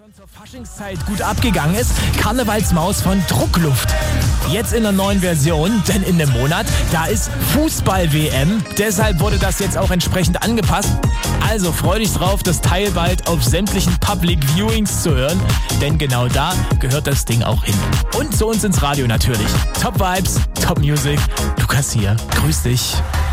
Schon zur Faschingszeit gut abgegangen ist, Karnevalsmaus von Druckluft. Jetzt in der neuen Version, denn in dem Monat, da ist Fußball-WM. Deshalb wurde das jetzt auch entsprechend angepasst. Also freu dich drauf, das Teil bald auf sämtlichen Public Viewings zu hören, denn genau da gehört das Ding auch hin. Und zu uns ins Radio natürlich. Top Vibes, Top Music, Lukas hier, grüß dich.